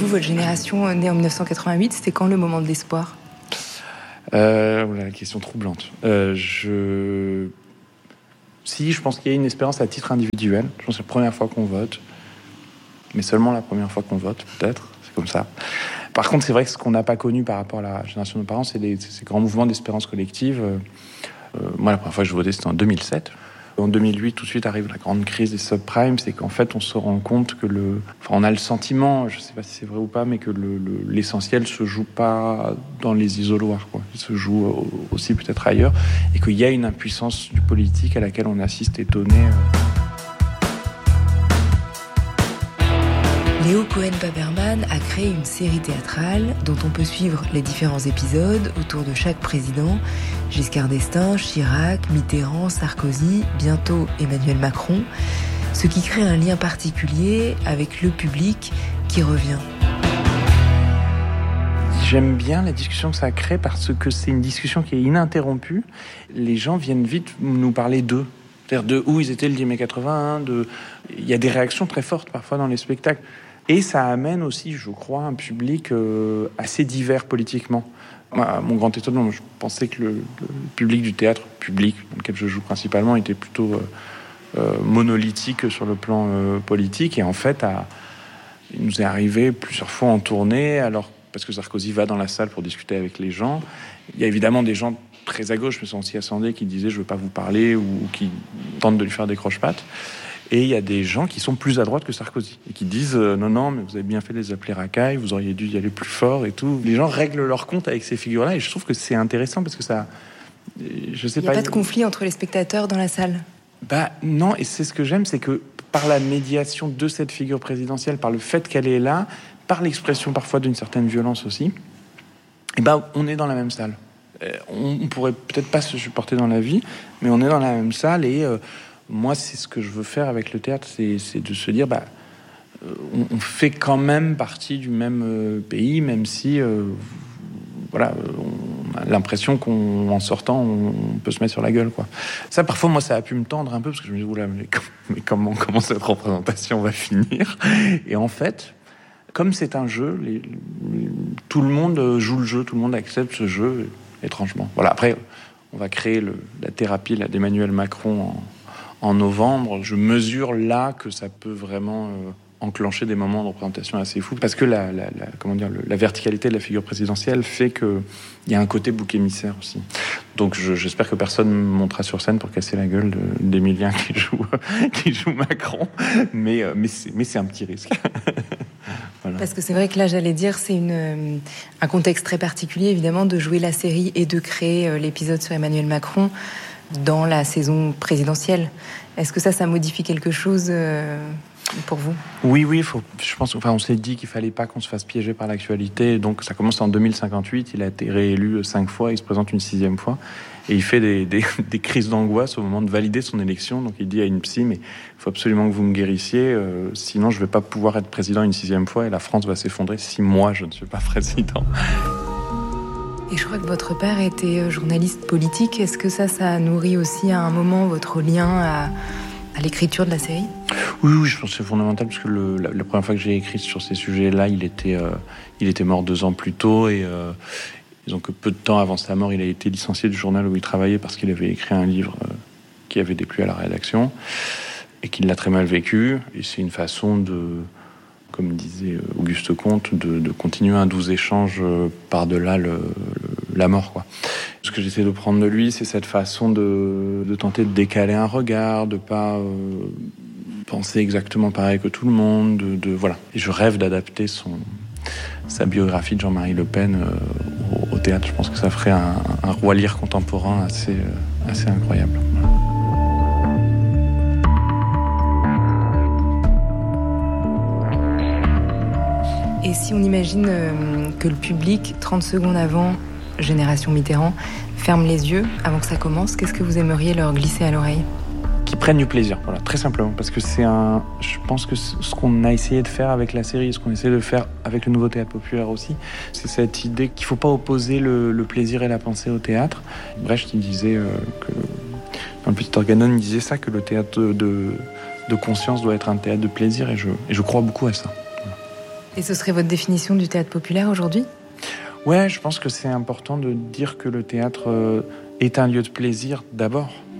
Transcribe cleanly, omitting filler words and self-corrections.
vous, votre génération née en 1988, c'était quand le moment de l'espoir ? La question troublante. Si, je pense qu'il y a une espérance à titre individuel. Je pense que c'est la première fois qu'on vote. Mais seulement la première fois qu'on vote, peut-être. C'est comme ça. Par contre, c'est vrai que ce qu'on n'a pas connu par rapport à la génération de nos parents, c'est ces grands mouvements d'espérance collective. Moi, la première fois que je votais, c'était en 2007. En 2008, tout de suite arrive la grande crise des subprimes. C'est qu'en fait, on se rend compte que on a le sentiment, je ne sais pas si c'est vrai ou pas, mais que l'essentiel se joue pas dans les isoloirs, quoi. Il se joue aussi peut-être ailleurs. Et qu'il y a une impuissance du politique à laquelle on assiste étonné. Léo Cohen-Paperman a créé une série théâtrale dont on peut suivre les différents épisodes autour de chaque président. Giscard d'Estaing, Chirac, Mitterrand, Sarkozy, bientôt Emmanuel Macron. Ce qui crée un lien particulier avec le public qui revient. J'aime bien la discussion que ça crée parce que c'est une discussion qui est ininterrompue. Les gens viennent vite nous parler d'eux. C'est-à-dire de où ils étaient le 10 mai 81. Il y a des réactions très fortes parfois dans les spectacles. Et ça amène aussi, je crois, un public assez divers politiquement. Mon grand étonnement, je pensais que le public du théâtre, public dans lequel je joue principalement, était plutôt monolithique sur le plan politique. Et en fait, il nous est arrivé plusieurs fois en tournée, parce que Sarkozy va dans la salle pour discuter avec les gens. Il y a évidemment des gens très à gauche, je me sens aussi Ascendé, qui disaient « je veux pas vous parler » ou qui tentent de lui faire des croche-pattes. Et il y a des gens qui sont plus à droite que Sarkozy et qui disent non, mais vous avez bien fait de les appeler racailles, vous auriez dû y aller plus fort et tout. Les gens règlent leur compte avec ces figures-là et je trouve que c'est intéressant parce que ça... Je sais pas. Il n'y a pas de conflit entre les spectateurs dans la salle ? Non, et c'est ce que j'aime, c'est que par la médiation de cette figure présidentielle, par le fait qu'elle est là, par l'expression parfois d'une certaine violence aussi, on est dans la même salle. On pourrait peut-être pas se supporter dans la vie, mais on est dans la même salle et... moi, c'est ce que je veux faire avec le théâtre, c'est de se dire, on fait quand même partie du même pays, même si, on a l'impression qu'en sortant, on peut se mettre sur la gueule, quoi. Ça, parfois, moi, ça a pu me tendre un peu, parce que je me dis, oula, mais comment cette représentation va finir ? Et en fait, comme c'est un jeu, tout le monde joue le jeu, tout le monde accepte ce jeu, étrangement. Voilà. Après, on va créer la thérapie d'Emmanuel Macron en novembre. Je mesure là que ça peut vraiment enclencher des moments de représentation assez fous, parce que la verticalité de la figure présidentielle fait qu'il y a un côté bouc émissaire aussi. Donc j'espère que personne ne montera sur scène pour casser la gueule d'Emilien qui joue Macron, mais c'est un petit risque. Voilà. Parce que c'est vrai que là, j'allais dire, c'est un contexte très particulier, évidemment, de jouer la série et de créer l'épisode sur Emmanuel Macron dans la saison présidentielle. Est-ce que ça modifie quelque chose pour vous ? Oui, je pense, on s'est dit qu'il fallait pas qu'on se fasse piéger par l'actualité. Donc ça commence en 2058, il a été réélu 5 fois, il se présente une 6e fois. Et il fait des crises d'angoisse au moment de valider son élection. Donc il dit à une psy, mais il faut absolument que vous me guérissiez, sinon je vais pas pouvoir être président une 6e fois et la France va s'effondrer si moi je ne suis pas président. Et je crois que votre père était journaliste politique. Est-ce que ça nourrit aussi à un moment votre lien à l'écriture de la série ? Oui, je pense que c'est fondamental parce que la première fois que j'ai écrit sur ces sujets-là, il était mort 2 ans plus tôt et disons que peu de temps avant sa mort, il a été licencié du journal où il travaillait parce qu'il avait écrit un livre qui avait déplu à la rédaction et qu'il l'a très mal vécu. Et c'est une façon de, comme disait Auguste Comte, de continuer un doux échange par-delà la mort, quoi. Ce que j'essaie de prendre de lui, c'est cette façon de tenter de décaler un regard, de pas penser exactement pareil que tout le monde, voilà. Et je rêve d'adapter sa biographie de Jean-Marie Le Pen au théâtre. Je pense que ça ferait un roi Lear contemporain assez incroyable. Et si on imagine que le public, 30 secondes avant Génération Mitterrand, ferme les yeux avant que ça commence, qu'est-ce que vous aimeriez leur glisser à l'oreille ? Qu'ils prennent du plaisir, voilà, très simplement. Parce que je pense que ce qu'on a essayé de faire avec la série, ce qu'on essaie de faire avec le nouveau théâtre populaire aussi, c'est cette idée qu'il ne faut pas opposer le plaisir et la pensée au théâtre. Brecht, il disait que, dans le Petit Organon, il disait ça, que le théâtre de conscience doit être un théâtre de plaisir, et je crois beaucoup à ça. Et ce serait votre définition du théâtre populaire aujourd'hui ? Ouais, je pense que c'est important de dire que le théâtre est un lieu de plaisir d'abord.